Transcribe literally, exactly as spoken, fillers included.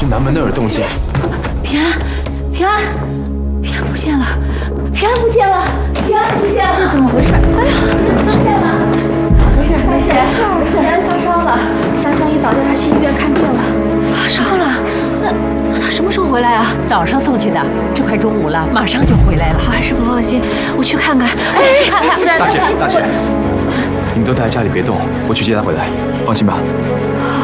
南门那儿有动静。 平安，平安，平安不见了，平安不见了，平安不见了，这是怎么回事？哎呀，不见了！没事没事没事，平安发烧了，香香一早带他去医院看病了。发烧了？那那他什么时候回来啊？ 早上送去的，这快中午了，马上就回来了。 我还是不放心，我去看看，我也去看看。 大姐，大姐，你们都待在家里别动，我去接他回来，放心吧。